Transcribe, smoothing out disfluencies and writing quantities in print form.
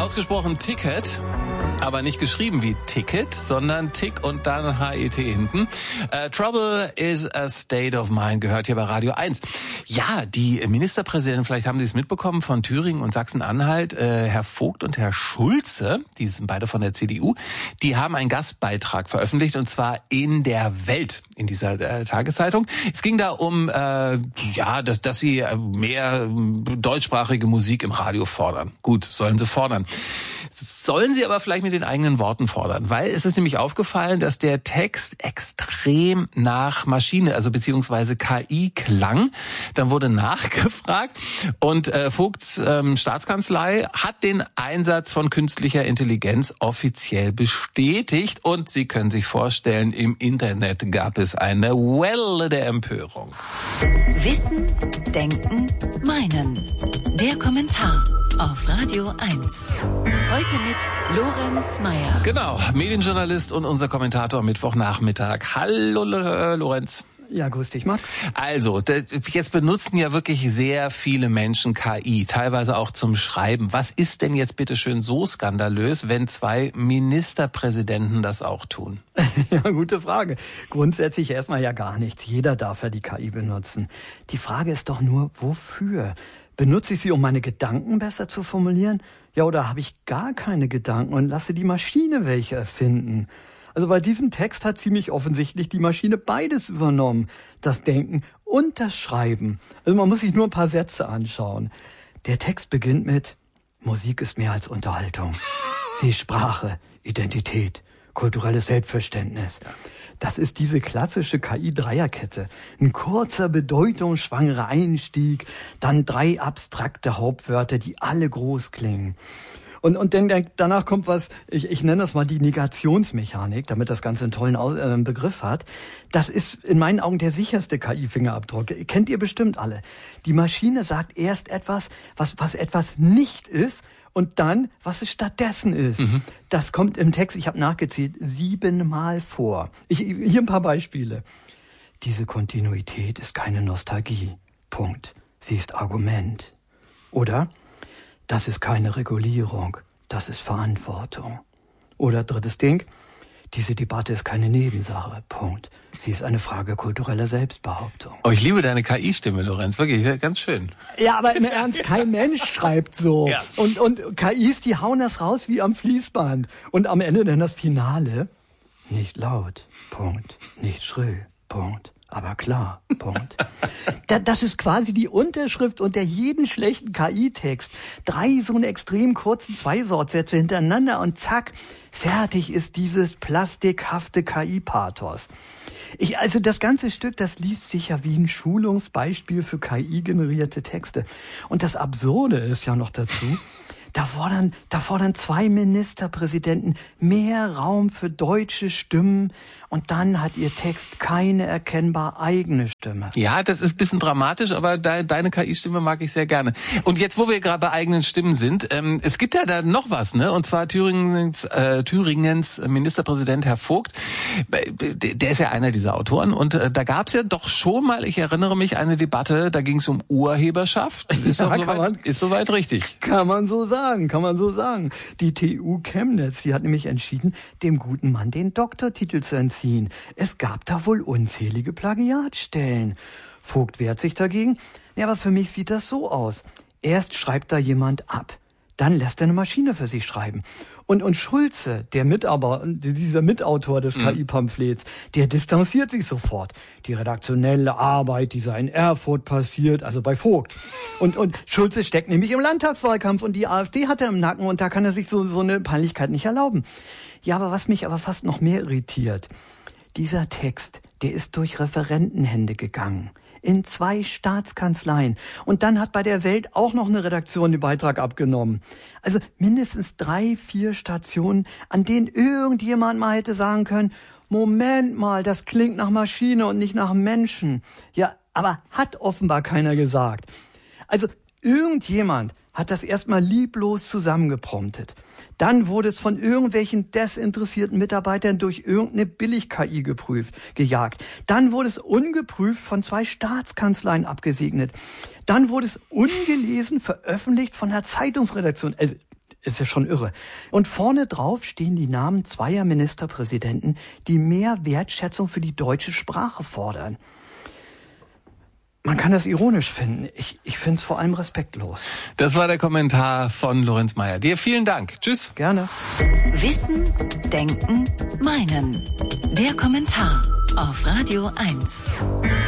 Ausgesprochen Ticket, aber nicht geschrieben wie Ticket, sondern Tick und dann H-E-T hinten. Trouble is a State of Mind gehört hier bei Radio 1. Ja, die Ministerpräsidenten, vielleicht haben Sie es mitbekommen, von Thüringen und Sachsen-Anhalt, Herr Vogt und Herr Schulze, die sind beide von der CDU, die haben einen Gastbeitrag veröffentlicht und zwar in der Welt, in dieser Tageszeitung. Es ging da um, dass sie mehr deutschsprachige Musik im Radio fordern. Gut, sollen sie fordern. Sollen sie aber vielleicht mit den eigenen Worten fordern, weil es ist nämlich aufgefallen, dass der Text extrem nach Maschine, also beziehungsweise KI klang. Dann wurde nachgefragt und Vogts Staatskanzlei hat den Einsatz von künstlicher Intelligenz offiziell bestätigt und Sie können sich vorstellen, im Internet gab es eine Welle der Empörung. Wissen, Denken, Meinen. Der Kommentar auf Radio 1. Heute mit Lorenz Meyer. Genau, Medienjournalist und unser Kommentator am Mittwochnachmittag. Hallo Lorenz. Ja, grüß dich, Max. Also, jetzt benutzen ja wirklich sehr viele Menschen KI, teilweise auch zum Schreiben. Was ist denn jetzt bitte schön so skandalös, wenn 2 Ministerpräsidenten das auch tun? Ja, gute Frage. Grundsätzlich erstmal ja gar nichts. Jeder darf ja die KI benutzen. Die Frage ist doch nur, wofür? Benutze ich sie, um meine Gedanken besser zu formulieren? Ja, oder habe ich gar keine Gedanken und lasse die Maschine welche erfinden? Also bei diesem Text hat ziemlich offensichtlich die Maschine beides übernommen. Das Denken und das Schreiben. Also man muss sich nur ein paar Sätze anschauen. Der Text beginnt mit: Musik ist mehr als Unterhaltung. Sie ist Sprache, Identität, kulturelles Selbstverständnis. Das ist diese klassische KI-Dreierkette. Ein kurzer, bedeutungsschwangerer Einstieg, dann 3 abstrakte Hauptwörter, die alle groß klingen. Und dann danach kommt was, ich nenne das mal die Negationsmechanik, damit das Ganze einen tollen Begriff hat. Das ist in meinen Augen der sicherste KI-Fingerabdruck. Kennt ihr bestimmt alle. Die Maschine sagt erst etwas, was etwas nicht ist, und dann, was es stattdessen ist. Mhm. Das kommt im Text, ich habe nachgezählt, 7-mal vor. Hier ein paar Beispiele. Diese Kontinuität ist keine Nostalgie. Punkt. Sie ist Argument. Oder: Das ist keine Regulierung, das ist Verantwortung. Oder drittes Ding: Diese Debatte ist keine Nebensache. Punkt. Sie ist eine Frage kultureller Selbstbehauptung. Oh, ich liebe deine KI-Stimme, Lorenz. Wirklich, ganz schön. Ja, aber im Ernst, kein Mensch schreibt so. Ja. Und KIs, die hauen das raus wie am Fließband. Und am Ende dann das Finale: Nicht laut. Punkt. Nicht schrill. Punkt. Aber klar, Punkt. Das ist quasi die Unterschrift unter jeden schlechten KI-Text. 3 so eine extrem kurzen 2-Sortsätze hintereinander und zack, fertig ist dieses plastikhafte KI-Pathos. Also das ganze Stück, das liest sich ja wie ein Schulungsbeispiel für KI-generierte Texte. Und das Absurde ist ja noch dazu: Da fordern 2 Ministerpräsidenten mehr Raum für deutsche Stimmen und dann hat ihr Text keine erkennbar eigene Stimme. Ja, das ist ein bisschen dramatisch, aber deine KI-Stimme mag ich sehr gerne. Und jetzt, wo wir gerade bei eigenen Stimmen sind, es gibt ja da noch was, ne? Und zwar Thüringens Ministerpräsident Herr Vogt, der ist ja einer dieser Autoren und da gab es ja doch schon mal, ich erinnere mich, eine Debatte, da ging es um Urheberschaft. Ist soweit richtig. Kann man so sagen. Die TU Chemnitz, die hat nämlich entschieden, dem guten Mann den Doktortitel zu entziehen. Es gab da wohl unzählige Plagiatstellen. Vogt wehrt sich dagegen. Ja, aber für mich sieht das so aus: Erst schreibt da jemand ab, dann lässt er eine Maschine für sich schreiben. Und Schulze, dieser Mitautor des KI-Pamphlets, der distanziert sich sofort. Die redaktionelle Arbeit, die sei in Erfurt passiert, also bei Vogt. Und Schulze steckt nämlich im Landtagswahlkampf und die AfD hat er im Nacken und da kann er sich so eine Peinlichkeit nicht erlauben. Ja, aber was mich aber fast noch mehr irritiert: Dieser Text, der ist durch Referentenhände gegangen. In 2 Staatskanzleien. Und dann hat bei der Welt auch noch eine Redaktion den Beitrag abgenommen. Also mindestens 3, 4 Stationen, an denen irgendjemand mal hätte sagen können: Moment mal, das klingt nach Maschine und nicht nach Menschen. Ja, aber hat offenbar keiner gesagt. Also irgendjemand hat das erstmal lieblos zusammengepromptet. Dann wurde es von irgendwelchen desinteressierten Mitarbeitern durch irgendeine Billig-KI gejagt. Dann wurde es ungeprüft von 2 Staatskanzleien abgesegnet. Dann wurde es ungelesen veröffentlicht von einer Zeitungsredaktion. Also ist ja schon irre. Und vorne drauf stehen die Namen zweier Ministerpräsidenten, die mehr Wertschätzung für die deutsche Sprache fordern. Man kann das ironisch finden. Ich finde es vor allem respektlos. Das war der Kommentar von Lorenz Meyer. Dir vielen Dank. Tschüss. Gerne. Wissen, Denken, Meinen. Der Kommentar auf Radio 1.